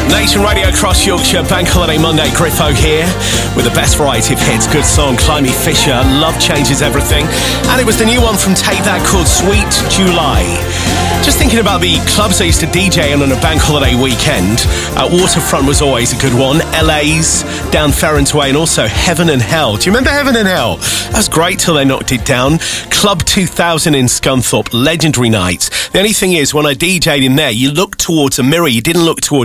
Nation Radio across Yorkshire, Bank Holiday Monday, Griffo here with the best variety of hits. Good song, Climby Fisher, Love Changes Everything. And it was the new one from Take That called Sweet July. Just thinking about the clubs I used to DJ in on a bank holiday weekend. Waterfront was always a good one. LA's, down Ferrens Way, and also Heaven and Hell. Do you remember Heaven and Hell? That was great till they knocked it down. Club 2000 in Scunthorpe, legendary nights. The only thing is, when I DJ'd in there, you looked towards a mirror. You didn't look towards